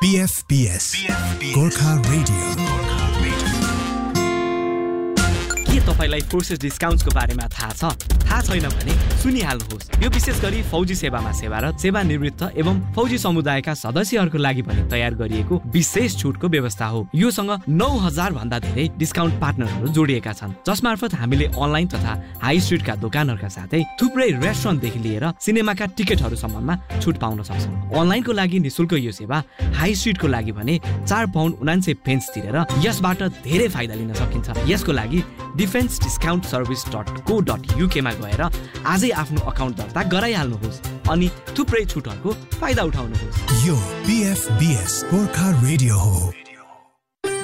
PFBS Gorkha radio. के तपाईलाई forces डिस्काउन्ट्सको बारेमा थाहा छ? थाहा छैन भने सुनिहाल्नुहोस्। यो विशेष गरी फौजी सेवामा सेवारत, सेवानिवृत्त एवं फौजी समुदायका सदस्यहरूको लागि पनि तयार गरिएको विशेष छुटको व्यवस्था हो। योसँग 9000 भन्दा धेरै डिस्काउन्ट पार्टनरहरू जोडिएका छन्, जसमार्फत हामीले अनलाइन तथा हाई स्ट्रिटका दोकानहरूका साथै थुप्रै रेस्टुरेन्टदेखि लिएर सिनेमाका टिकटहरूसम्ममा छुट पाउन सक्छौँ। अनलाइनको लागि निशुल्क यो सेवा, हाई स्ट्रिटको लागि भने 4 पाउन्ड 99 पेन्स तिरेर यसबाट धेरै फाइदा लिन सकिन्छ। यसको लागि defensediscountservice.co.uk मा गएर आजै आफ्नो अकाउन्ट दर्ता गराइहाल्नुहोस् अनि थुप्रै छुटहरूको फाइदा उठाउनुहोस्। यो PFBS गोर्खा रेडियो हो।